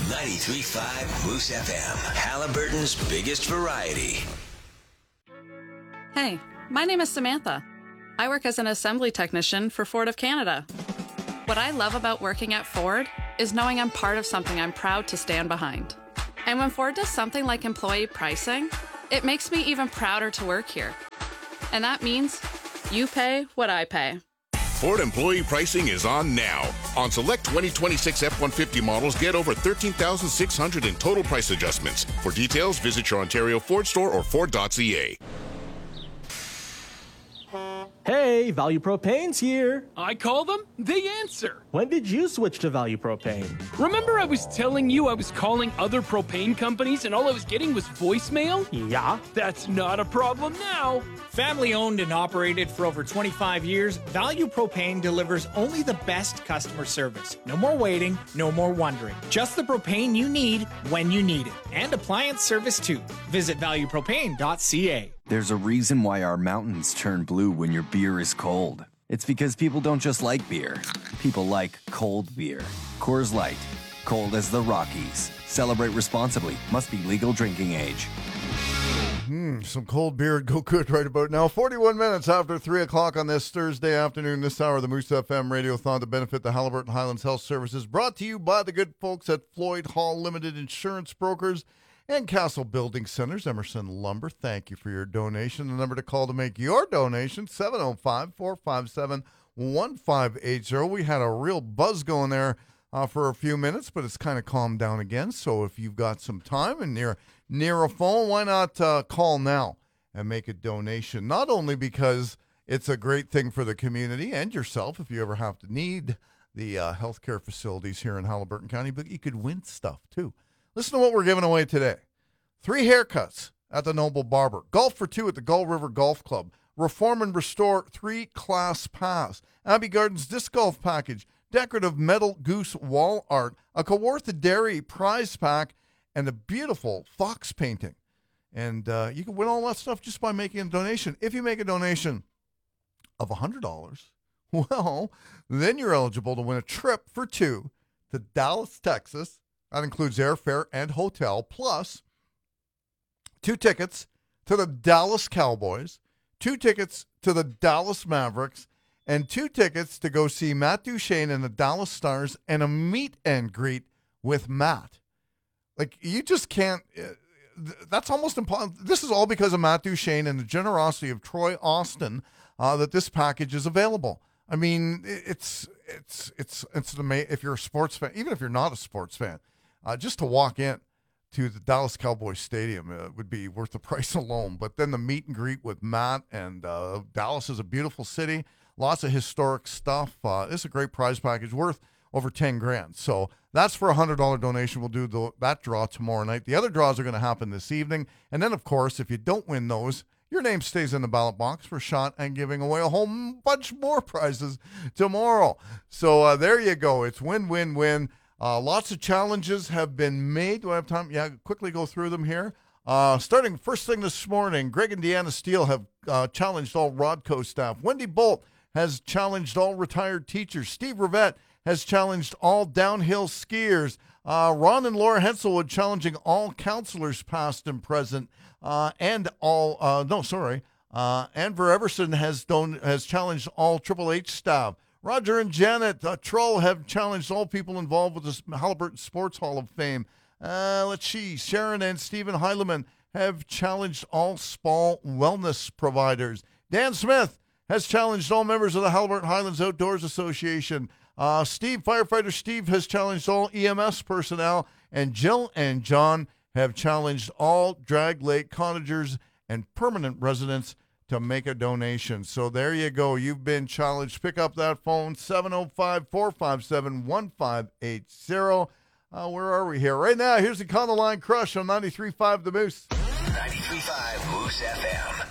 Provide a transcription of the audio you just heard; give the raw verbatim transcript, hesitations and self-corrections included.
ninety-three point five Moose F M, Halliburton's biggest variety. Hey, my name is Samantha. I work as an assembly technician for Ford of Canada. What I love about working at Ford is knowing I'm part of something I'm proud to stand behind. And when Ford does something like employee pricing, it makes me even prouder to work here. And that means you pay what I pay. Ford employee pricing is on now. On select twenty twenty-six F one fifty models, get over thirteen thousand six hundred dollars in total price adjustments. For details, visit your Ontario Ford store or Ford dot C A. Hey, Value Propane's here. I call them, they answer. When did you switch to Value Propane? Remember I was telling you I was calling other propane companies and all I was getting was voicemail? Yeah. That's not a problem now. Family owned and operated for over twenty-five years, Value Propane delivers only the best customer service. No more waiting, no more wondering. Just the propane you need when you need it. And appliance service too. Visit value propane dot c a. There's a reason why our mountains turn blue when your beer is cold. It's because people don't just like beer. People like cold beer. Coors Light. Cold as the Rockies. Celebrate responsibly. Must be legal drinking age. Mm, some cold beer would go good right about now. forty-one minutes after three o'clock on this Thursday afternoon, this hour of the Moose F M Radiothon to benefit the Halliburton Highlands Health Services, brought to you by the good folks at Floyd Hall Limited Insurance Brokers and Castle Building Centers, Emerson Lumber. Thank you for your donation. The number to call to make your donation, seven oh five, four five seven, one five eight zero. We had a real buzz going there uh, for a few minutes, but it's kind of calmed down again. So if you've got some time and you're near a phone, why not uh, call now and make a donation? Not only because it's a great thing for the community and yourself if you ever have to need the uh, healthcare facilities here in Halliburton County, but you could win stuff too. Listen to what we're giving away today. Three haircuts at the Noble Barber. Golf for two at the Gull River Golf Club. Reform and Restore three-class pass. Abbey Gardens Disc Golf Package. Decorative metal goose wall art. A Kawartha Dairy prize pack. And a beautiful fox painting. And uh, you can win all that stuff just by making a donation. If you make a donation of one hundred dollars, well, then you're eligible to win a trip for two to Dallas, Texas. That includes airfare and hotel, plus two tickets to the Dallas Cowboys, two tickets to the Dallas Mavericks, and two tickets to go see Matt Duchene and the Dallas Stars and a meet and greet with Matt. Like, you just can't, uh, that's almost impossible. This is all because of Matt Duchene and the generosity of Troy Austin uh, that this package is available. I mean, it's, it's, it's, it's amazing. If you're a sports fan, even if you're not a sports fan, uh, just to walk in to the Dallas Cowboys Stadium uh, would be worth the price alone. But then the meet and greet with Matt, and uh, Dallas is a beautiful city, lots of historic stuff. Uh, it's a great prize package worth over ten grand. So that's for a one hundred dollars donation. We'll do the, that draw tomorrow night. The other draws are going to happen this evening. And then, of course, if you don't win those, your name stays in the ballot box for a shot and giving away a whole bunch more prizes tomorrow. So uh, there you go. It's win, win, win. Uh, lots of challenges have been made. Do I have time? Yeah, quickly go through them here. Uh, starting first thing this morning, Greg and Deanna Steele have uh, challenged all Rodco staff. Wendy Bolt has challenged all retired teachers. Steve Rivette has challenged all downhill skiers. Uh, Ron and Laura Henselwood challenging all counselors past and present. Uh, and all, uh, no, sorry. Uh, Anver Everson has, done, has challenged all Triple H staff. Roger and Janet uh, Troll have challenged all people involved with the Halliburton Sports Hall of Fame. Uh, let's see. Sharon and Stephen Heileman have challenged all Spall wellness providers. Dan Smith has challenged all members of the Halliburton Highlands Outdoors Association. Uh, Steve, Firefighter Steve, has challenged all E M S personnel, and Jill and John have challenged all Drag Lake cottagers and permanent residents to make a donation. So there you go. You've been challenged. Pick up that phone, seven oh five, four five seven, one five eight zero. Uh, where are we here? Right now, here's the Econoline Crush on ninety-three point five The Moose. ninety-three point five Moose F M.